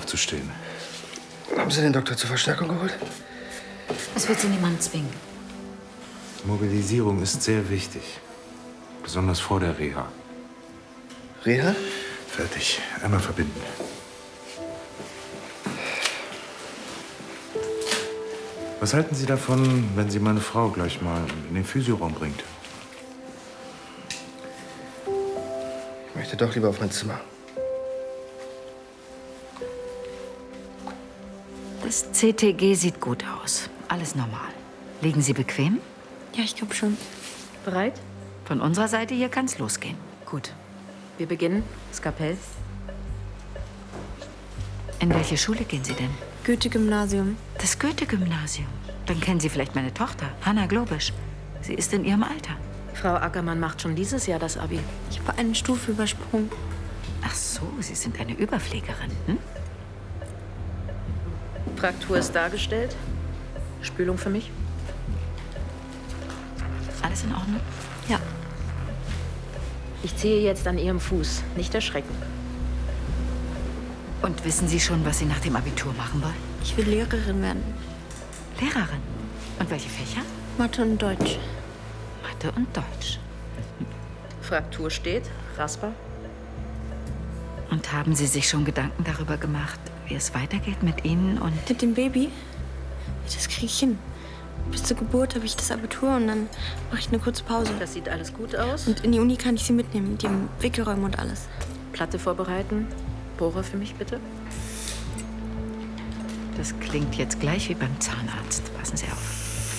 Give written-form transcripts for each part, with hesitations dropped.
aufzustehen. Haben Sie den Doktor zur Verstärkung geholt? Es wird Sie niemand zwingen. Mobilisierung ist sehr wichtig. Besonders vor der Reha. Reha? Fertig. Einmal verbinden. Was halten Sie davon, wenn Sie meine Frau gleich mal in den Physioraum bringt? Ich möchte doch lieber auf mein Zimmer. Das CTG sieht gut aus. Alles normal. Liegen Sie bequem? Ja, ich glaube schon. Bereit? Von unserer Seite hier kann's losgehen. Gut. Wir beginnen. Skapell. In welche Schule gehen Sie denn? Goethe-Gymnasium. Das Goethe-Gymnasium. Dann kennen Sie vielleicht meine Tochter, Hanna Globisch. Sie ist in Ihrem Alter. Frau Ackermann macht schon dieses Jahr das Abi. Ich habe eine Stufe übersprungen. Ach so, Sie sind eine Überfliegerin, hm? Fraktur ist dargestellt. Spülung für mich. Alles in Ordnung? Ja. Ich ziehe jetzt an Ihrem Fuß. Nicht erschrecken. Und wissen Sie schon, was Sie nach dem Abitur machen wollen? Ich will Lehrerin werden. Lehrerin? Und welche Fächer? Mathe und Deutsch. Mathe und Deutsch. Fraktur steht. Rasper. Und haben Sie sich schon Gedanken darüber gemacht, wie es weitergeht mit Ihnen und... Mit dem Baby? Das kriege ich hin. Bis zur Geburt habe ich das Abitur und dann mache ich eine kurze Pause. Das sieht alles gut aus. Und in die Uni kann ich sie mitnehmen, mit dem Wickelräumen und alles. Platte vorbereiten. Bohrer für mich, bitte. Das klingt jetzt gleich wie beim Zahnarzt. Passen Sie auf.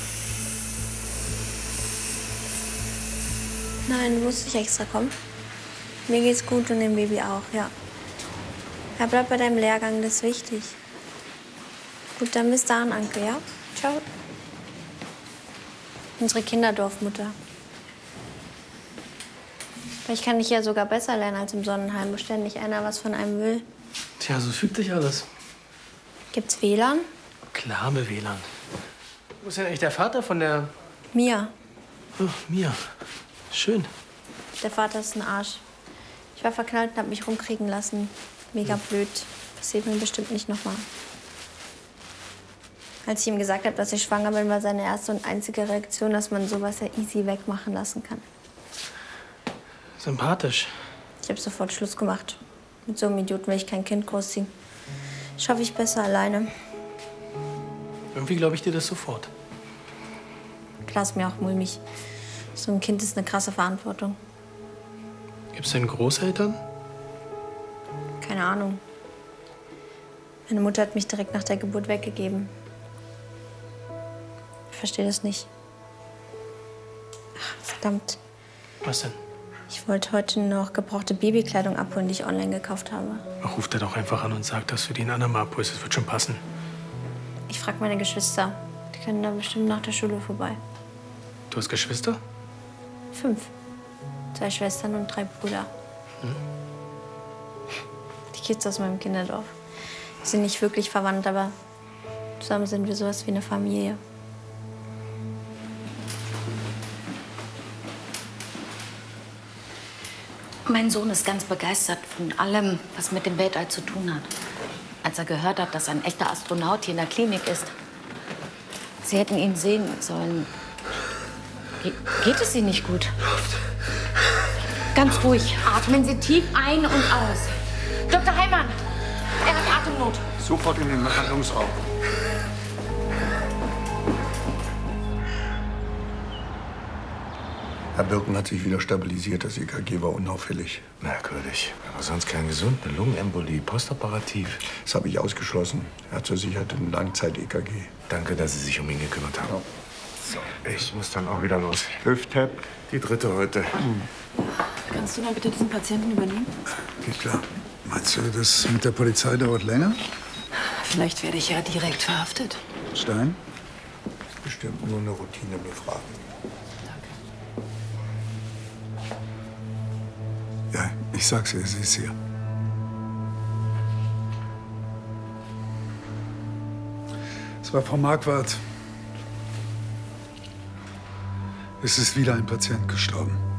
Nein, du musst nicht extra kommen. Mir geht's gut und dem Baby auch, ja. Ja, bleib bei deinem Lehrgang, das ist wichtig. Gut, dann bis dahin, Anke, ja? Ciao. Unsere Kinderdorfmutter. Vielleicht kann ich ja sogar besser lernen als im Sonnenheim, wo ständig einer was von einem will. Tja, so fügt sich alles. Gibt's WLAN? Klar, mit WLAN. Wo ist denn eigentlich der Vater von der... Mia. Oh, Mia. Schön. Der Vater ist ein Arsch. Ich war verknallt und hab mich rumkriegen lassen. Mega blöd. Passiert mir bestimmt nicht nochmal. Als ich ihm gesagt habe, dass ich schwanger bin, war seine erste und einzige Reaktion, dass man sowas ja easy wegmachen lassen kann. Sympathisch. Ich habe sofort Schluss gemacht. Mit so einem Idioten will ich kein Kind großziehen. Schaffe ich besser alleine. Irgendwie glaube ich dir das sofort. Klar ist mir auch mulmig. So ein Kind ist eine krasse Verantwortung. Gibt's denn Großeltern? Keine Ahnung. Meine Mutter hat mich direkt nach der Geburt weggegeben. Ich verstehe das nicht. Ach, verdammt. Was denn? Ich wollte heute noch gebrauchte Babykleidung abholen, die ich online gekauft habe. Ach, ruft er doch einfach an und sagt, dass du die ein andermal abholst. Das wird schon passen. Ich frage meine Geschwister. Die können da bestimmt nach der Schule vorbei. Du hast Geschwister? 5. 2 Schwestern und 3 Brüder. Die Kids aus meinem Kinderdorf. Wir sind nicht wirklich verwandt, aber zusammen sind wir sowas wie eine Familie. Mein Sohn ist ganz begeistert von allem, was mit dem Weltall zu tun hat. Als er gehört hat, dass ein echter Astronaut hier in der Klinik ist. Sie hätten ihn sehen sollen. Geht es Ihnen nicht gut? Ganz ruhig. Atmen Sie tief ein und aus. Dr. Heimann, er hat Atemnot. Sofort in den Behandlungsraum. Herr Birken hat sich wieder stabilisiert. Das EKG war unauffällig. Merkwürdig. Aber sonst kerngesund. Eine Lungenembolie, postoperativ. Das habe ich ausgeschlossen. Er hat zur Sicherheit ein Langzeit-EKG. Danke, dass Sie sich um ihn gekümmert haben. Ja. So, ich muss dann auch wieder los. Hüft-Tap. Die 3. heute. Kannst du dann bitte diesen Patienten übernehmen? Geht klar. Meinst du, das mit der Polizei dauert länger? Vielleicht werde ich ja direkt verhaftet. Stein? Bestimmt nur eine Routinebefragung. Ja, ich sag's ihr, sie ist hier. Es war Frau Marquardt. Es ist wieder ein Patient gestorben.